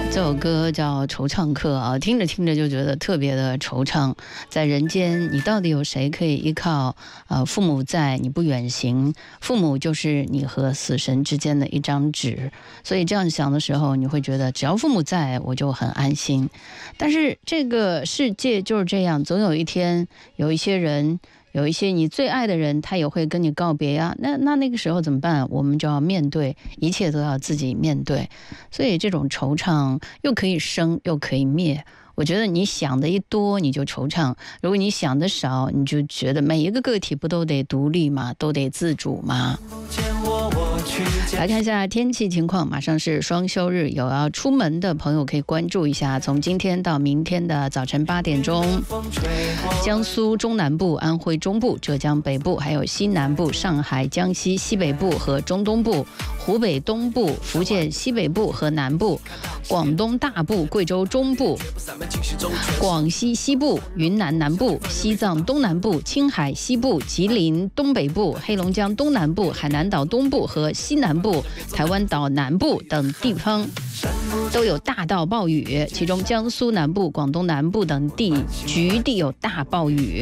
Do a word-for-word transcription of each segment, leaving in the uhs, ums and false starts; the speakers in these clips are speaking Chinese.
这首歌叫《惆怅客》啊，听着听着就觉得特别的惆怅。在人间，你到底有谁可以依靠？呃，父母在，你不远行，父母就是你和死神之间的一张纸。所以这样想的时候，你会觉得只要父母在，我就很安心。但是这个世界就是这样，总有一天，有一些人。有一些你最爱的人，他也会跟你告别啊，那那那个时候怎么办？我们就要面对，一切都要自己面对。所以这种惆怅又可以生，又可以灭。我觉得你想的一多，你就惆怅；如果你想的少，你就觉得每一个个体不都得独立吗？都得自主吗？来看一下天气情况，马上是双休日，有要出门的朋友可以关注一下。从今天到明天的早晨八点钟，江苏中南部、安徽中部、浙江北部，还有西南部、上海、江西西北部和中东部、湖北东部、福建西北部和南部、广东大部、贵州中部、广西西部、云南南部、西藏东南部、青海西部、吉林东北部、黑龙江东南部、海南岛东部和西南部、台湾岛南部等地方都有大到暴雨，其中江苏南部、广东南部等地局地有大暴雨。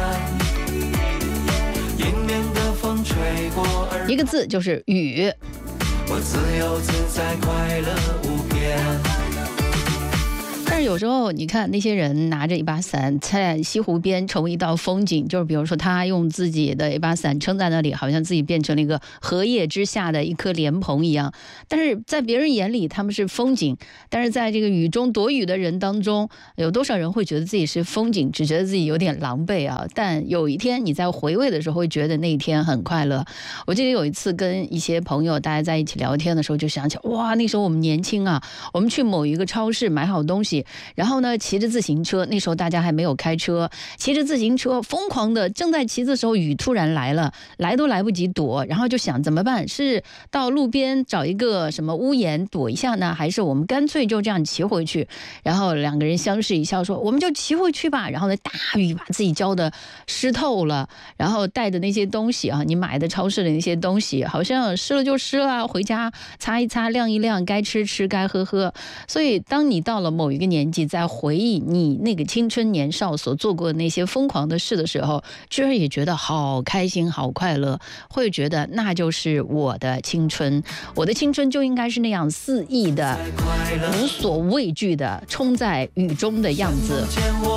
一个字就是雨。我自由自在，快乐无边。但是有时候你看那些人拿着一把伞在西湖边成为一道风景，就是比如说他用自己的一把伞撑在那里，好像自己变成了一个荷叶之下的一颗莲蓬一样。但是在别人眼里他们是风景，但是在这个雨中躲雨的人当中，有多少人会觉得自己是风景，只觉得自己有点狼狈啊？但有一天你在回味的时候会觉得那一天很快乐。我记得有一次跟一些朋友大家在一起聊天的时候，就想起哇，那时候我们年轻啊，我们去某一个超市买好东西，然后呢骑着自行车，那时候大家还没有开车，骑着自行车疯狂的，正在骑的时候雨突然来了，来都来不及躲，然后就想怎么办，是到路边找一个什么屋檐躲一下呢，还是我们干脆就这样骑回去？然后两个人相视一笑说我们就骑回去吧。然后呢大雨把自己浇的湿透了，然后带的那些东西啊，你买的超市的那些东西好像湿了就湿了，回家擦一擦晾一晾，该吃吃该喝喝。所以当你到了某一个年纪，在回忆你那个青春年少所做过的那些疯狂的事的时候，居然也觉得好开心好快乐，会觉得那就是我的青春，我的青春就应该是那样肆意的无所畏惧的冲在雨中的样子。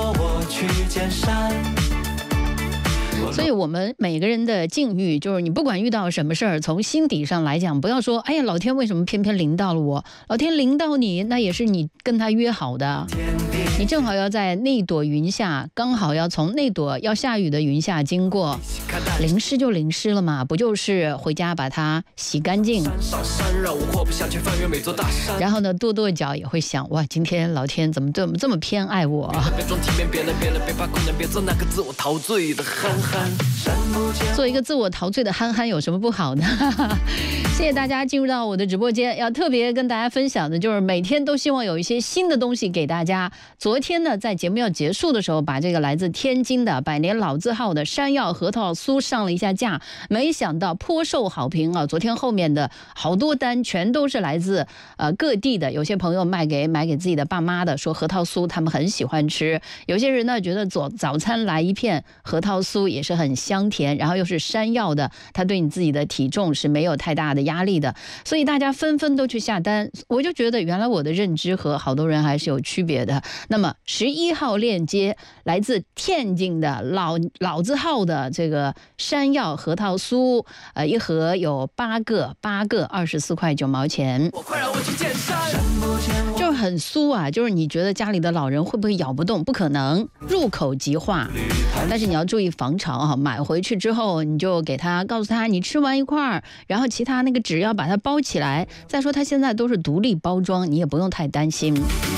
所以我们每个人的境遇，就是你不管遇到什么事儿，从心底上来讲，不要说哎呀老天为什么偏偏临到了我，老天临到你那也是你跟他约好的，你正好要在那朵云下，刚好要从那朵要下雨的云下经过，淋湿就淋湿了嘛，不就是回家把它洗干净，然后呢跺跺脚也会想哇今天老天怎么对我们这么偏爱我。做一个自我陶醉的憨憨有什么不好呢？谢谢大家进入到我的直播间，要特别跟大家分享的就是每天都希望有一些新的东西给大家。昨天呢在节目要结束的时候，把这个来自天津的百年老字号的山药核桃酥上了一下架，没想到颇受好评啊！昨天后面的好多单全都是来自呃各地的，有些朋友卖给买给自己的爸妈的，说核桃酥他们很喜欢吃，有些人呢觉得早早餐来一片核桃酥也是很香甜，然后又是山药的，它对你自己的体重是没有太大的压力的，所以大家纷纷都去下单。我就觉得原来我的认知和好多人还是有区别的。那么十一号链接来自天津的老老字号的这个山药核桃酥，呃，一盒有八个，八个二十四块九毛钱。就是很酥啊，就是你觉得家里的老人会不会咬不动？不可能，入口即化。但是你要注意防潮啊，买回去之后你就给他告诉他，你吃完一块，然后其他那个纸要把它包起来。再说它现在都是独立包装，你也不用太担心。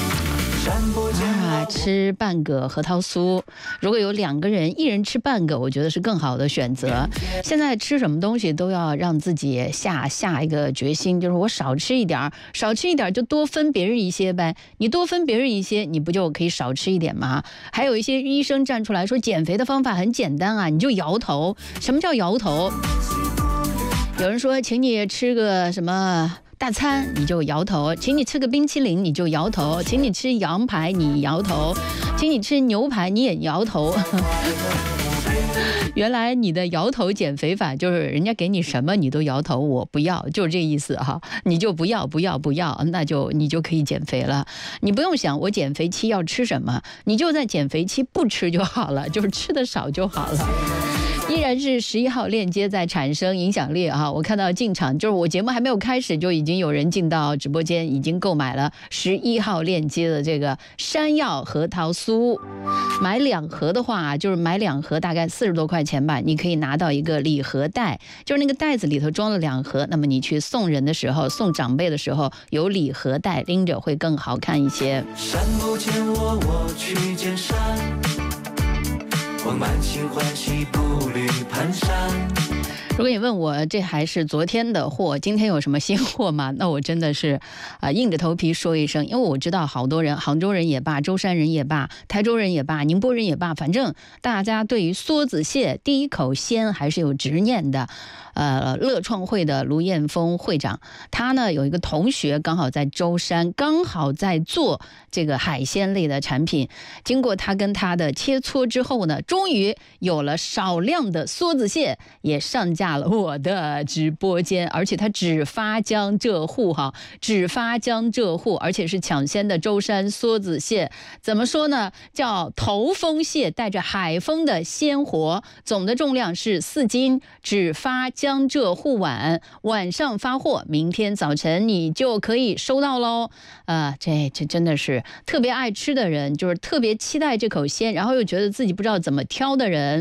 啊，吃半个核桃酥，如果有两个人，一人吃半个，我觉得是更好的选择。现在吃什么东西都要让自己下下一个决心，就是我少吃一点，少吃一点就多分别人一些呗。你多分别人一些，你不就可以少吃一点吗？还有一些医生站出来说减肥的方法很简单啊，你就摇头。什么叫摇头？有人说请你吃个什么大餐你就摇头，请你吃个冰淇淋你就摇头，请你吃羊排你摇头，请你吃牛排你也摇头。原来你的摇头减肥法就是人家给你什么你都摇头，我不要，就是这意思哈。你就不要不要不要，那就你就可以减肥了。你不用想我减肥期要吃什么，你就在减肥期不吃就好了，就是吃的少就好了。依然是十一号链接在产生影响力啊！我看到进场，就是我节目还没有开始，就已经有人进到直播间，已经购买了十一号链接的这个山药核桃酥。买两盒的话，就是买两盒大概四十多块钱吧，你可以拿到一个礼盒袋，就是那个袋子里头装了两盒，那么你去送人的时候，送长辈的时候，有礼盒袋拎着会更好看一些。山不见我，我去见山。我满心欢喜步履蹒跚。如果你问我这还是昨天的货，今天有什么新货吗？那我真的是啊、呃、硬着头皮说一声，因为我知道好多人，杭州人也罢，舟山人也罢，台州人也罢，宁波人也罢，反正大家对于梭子蟹第一口鲜还是有执念的。呃，乐创会的卢彦峰会长，他呢有一个同学刚好在舟山，刚好在做这个海鲜类的产品。经过他跟他的切磋之后呢，终于有了少量的梭子蟹，也上架了我的直播间，而且他只发江浙沪哈，只发江浙沪，而且是抢先的舟山梭子蟹。怎么说呢？叫头风蟹，带着海风的鲜活，总的重量是四斤，只发江浙沪晚，晚上发货，明天早晨你就可以收到喽。啊、呃，这这真的是特别爱吃的人，就是特别期待这口鲜，然后又觉得自己不知道怎么挑的人。